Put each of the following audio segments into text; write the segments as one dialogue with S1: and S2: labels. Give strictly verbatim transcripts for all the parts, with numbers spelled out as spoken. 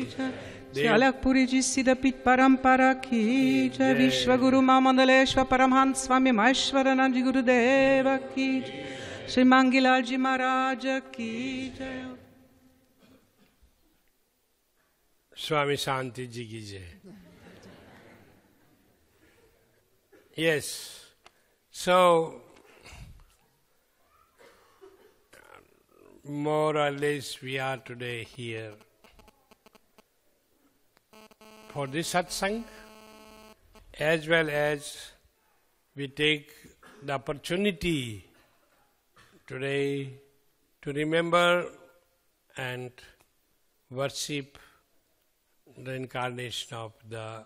S1: jai. Shri Alakpuri Ji Siddhapit Parampara ki jai. Vishwaguru Mamandaleshwar Paramhans Swami Maheshwaranand Ji Gurudeva ki jai. Shri Mangilal Ji Maharaj ki jai.
S2: Swami Shanti Ji ki jai. Yes. So, more or less we are today here for this satsang, as well as we take the opportunity today to remember and worship the incarnation of the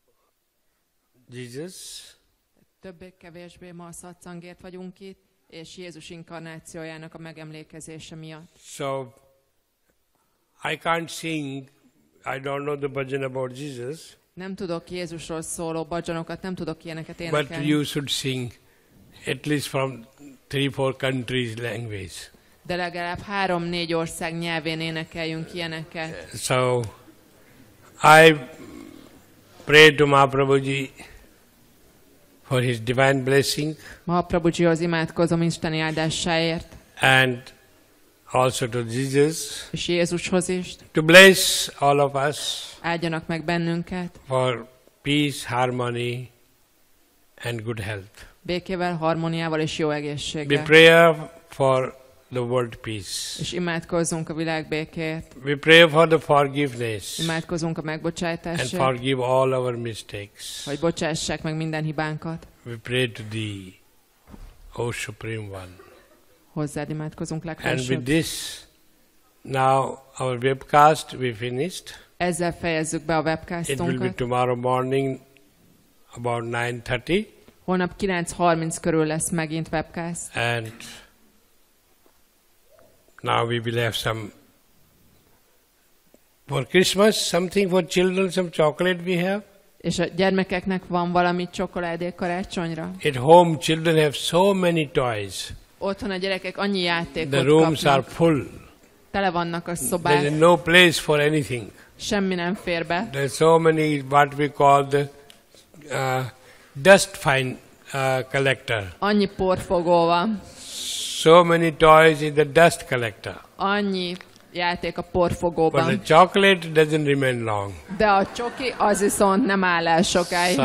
S2: Jesus.
S3: Többé-kevésbé ma a szatszangért vagyunk itt, és Jézus inkarnációjának a megemlékezése miatt.
S2: So, I can't sing, I don't know the bhajan about Jesus.
S3: Nem tudok Jézusról szóló bhajanokat, nem tudok ilyeneket
S2: But
S3: énekelni.
S2: you should sing at least from three, four countries' language.
S3: De legalább három-négy ország nyelvén énekeljünk ilyeneket.
S2: So, I pray to Mahaprabhuji for his divine blessing.
S3: Mahaprabhujihoz imádkozom isteni áldásáért.
S2: And also to Jesus.
S3: És Jézushoz is.
S2: To bless all of us.
S3: Áldjanak meg bennünket.
S2: For peace, harmony and good health.
S3: Békével, harmóniával és jó egészséggel.
S2: We pray for the world peace.
S3: És imádkozzunk a világ békéért.
S2: We pray for the forgiveness.
S3: Imádkozunk a megbocsátásért.
S2: And forgive all our mistakes.
S3: Hogy bocsássák meg minden hibánkat.
S2: We pray to Thee, O Supreme One.
S3: Hozzád imádkozunk
S2: And
S3: legfelsőbb.
S2: with this, now our webcast we finished.
S3: Ezzel fejezzük be a
S2: It will be
S3: webcastunkat.
S2: tomorrow morning about nine thirty.
S3: Holnap kilenc harminc körül lesz megint webcast.
S2: And now we will have some for Christmas, something for children, some chocolate we have.
S3: És a gyermekeknek van valami csokoládé karácsonyra?
S2: At home, children have so many toys.
S3: Otthon a gyerekek annyi játékot
S2: The rooms are
S3: kapnak.
S2: full.
S3: Tele vannak a
S2: There is
S3: szobák.
S2: no place for anything.
S3: Semmi nem fér be.
S2: There are so many what we call the uh, dust fine uh, collector.
S3: Annyi porfogó van.
S2: So many toys in the dust collector.
S3: Annyi játék a
S2: But
S3: porfogóban.
S2: the chocolate doesn't remain long.
S3: De a csoki az viszont nem áll el sokáig.